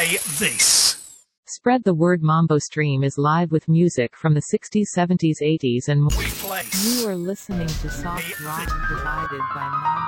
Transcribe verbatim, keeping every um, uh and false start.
play this. Spread the Word Mambo Stream is live with music from the sixties, seventies, eighties and more. We place. You are listening to soft rock provided by Mambo.